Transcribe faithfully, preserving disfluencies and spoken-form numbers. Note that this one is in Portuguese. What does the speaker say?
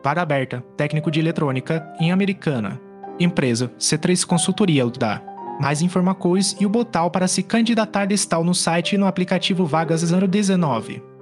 Vaga aberta, técnico de eletrônica, em Americana. Empresa, C três Consultoria dá. Mais informações e o botão para se candidatar está no site e no aplicativo Vagas zero dezenove.